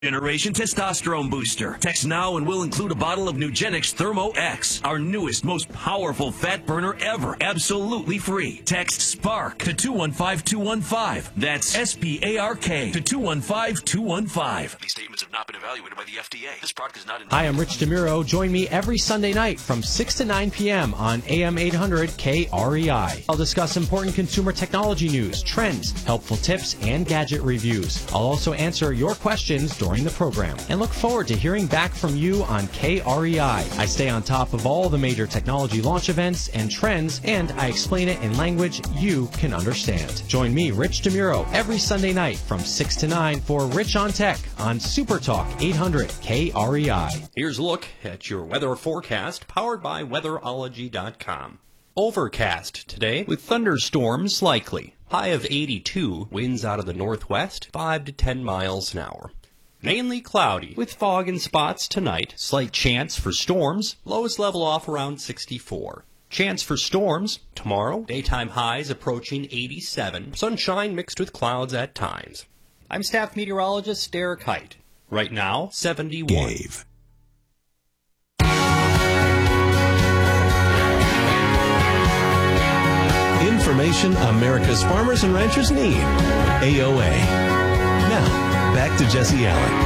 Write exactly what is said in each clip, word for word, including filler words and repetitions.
Generation testosterone booster. Text now and we'll include a bottle of Nugenix Thermo X, our newest, most powerful fat burner ever. Absolutely free. Text SPARK to two one five two one five. That's S P A R K to two one five two one five. These statements have not been evaluated by the F D A. This product is not in. Hi, I'm Rich DeMuro. Join me every Sunday night from six to nine p.m. on A M eight hundred K R E I. I'll discuss important consumer technology news, trends, helpful tips, and gadget reviews. I'll also answer your questions during the program and look forward to hearing back from you on K R E I. I stay on top of all the major technology launch events and trends, and I explain it in language you can understand. Join me, Rich DeMuro, every Sunday night from six to nine for Rich on Tech on Super Talk eight hundred K R E I. Here's a look at your weather forecast powered by weatherology dot com. Overcast today with thunderstorms likely. High of eighty-two, winds out of the northwest, five to ten miles an hour. Mainly cloudy, with fog in spots tonight. Slight chance for storms, lows level off around sixty-four. Chance for storms tomorrow, daytime highs approaching eighty-seven. Sunshine mixed with clouds at times. I'm staff meteorologist Derek Height. Right now, seventy-one. Dave. Information America's farmers and ranchers need. A O A. Now, back to Jesse Allen.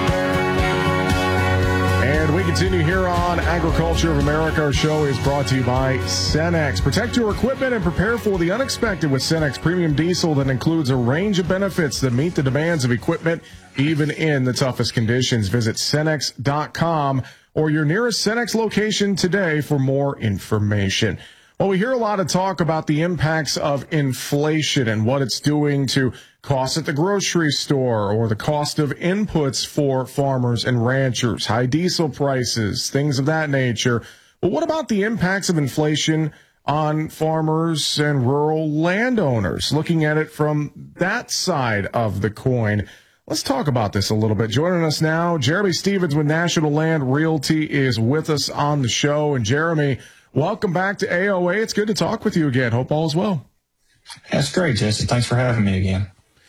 And we continue here on Agriculture of America. Our show is brought to you by Cenex. Protect your equipment and prepare for the unexpected with Cenex Premium Diesel that includes a range of benefits that meet the demands of equipment, even in the toughest conditions. Visit Cenex dot com or your nearest Cenex location today for more information. Well, we hear a lot of talk about the impacts of inflation and what it's doing to costs at the grocery store or the cost of inputs for farmers and ranchers, high diesel prices, things of that nature. But what about the impacts of inflation on farmers and rural landowners? Looking at it from that side of the coin, let's talk about this a little bit. Joining us now, Jeremy Stevens with National Land Realty is with us on the show. And Jeremy, welcome back to A O A. It's good to talk with you again. Hope all is well. That's great, Jesse. Thanks for having me again.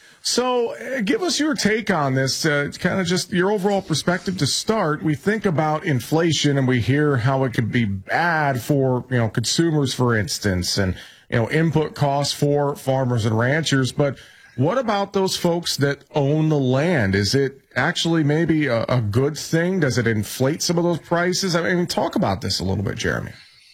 So uh, give us your take on this, uh, kind of just your overall perspective to start. We think about inflation and we hear how it could be bad for, you know, consumers, for instance, and, you know, input costs for farmers and ranchers. But what about those folks that own the land? Is it actually maybe a, a good thing? Does it inflate some of those prices? I mean, talk about this a little bit, Jeremy.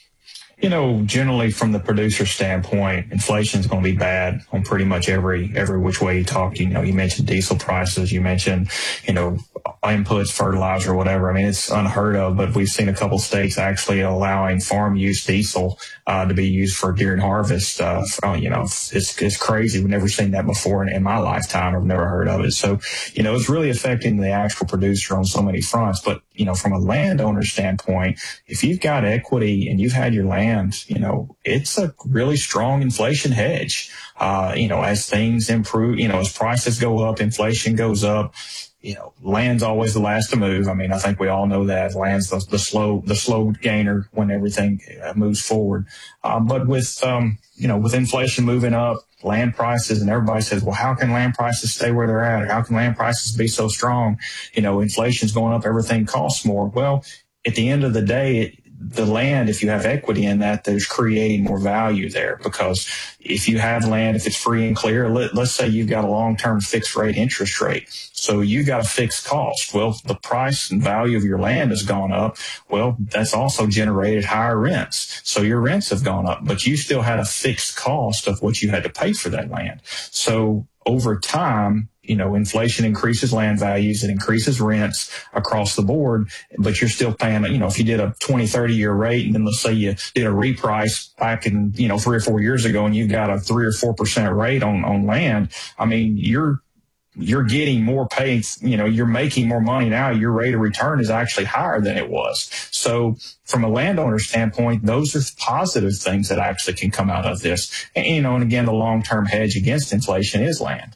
You know, generally from the producer standpoint, inflation is going to be bad on pretty much every every which way you talk. You know, you mentioned diesel prices, you mentioned, you know, inputs, fertilizer, whatever. I mean, it's unheard of, but we've seen a couple states actually allowing farm use diesel uh, to be used for during harvest. Uh, you know, it's it's crazy. We've never seen that before in, in my lifetime. I've never heard of it. So, you know, it's really affecting the actual producer on so many fronts. But, you know, from a landowner standpoint, if you've got equity and you've had your land, you know, it's a really strong inflation hedge. Uh, you know, as things improve, you know, as prices go up, inflation goes up. You know, land's always the last to move. I mean, I think we all know that land's the, the slow, the slow gainer when everything uh, moves forward. Um, but with, um, you know, with inflation moving up, land prices, and everybody says, well, how can land prices stay where they're at? Or how can land prices be so strong? You know, inflation's going up, everything costs more. Well, at the end of the day, it, the land, if you have equity in that, there's creating more value there, because if you have land, if it's free and clear, let, let's say you've got a long-term fixed rate interest rate. So you've got a fixed cost. Well, the price and value of your land has gone up. Well, that's also generated higher rents. So your rents have gone up, but you still had a fixed cost of what you had to pay for that land. So over time, you know, inflation increases land values, it increases rents across the board, but you're still paying, you know, if you did a twenty, thirty year rate, and then let's say you did a reprice back in, you know, three or four years ago, and you've got a three or four percent rate on, on land, I mean, you're, you're getting more pay, you know, you're making more money now. Your rate of return is actually higher than it was. So from a landowner standpoint, those are positive things that actually can come out of this. And, you know, and again, the long-term hedge against inflation is land.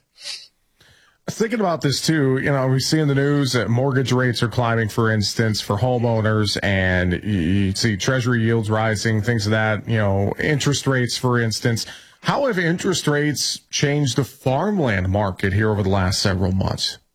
Thinking about this too, you know, we see in the news that mortgage rates are climbing, for instance, for homeowners, and you see treasury yields rising, things of that, you know, interest rates, for instance. How have interest rates changed the farmland market here over the last several months?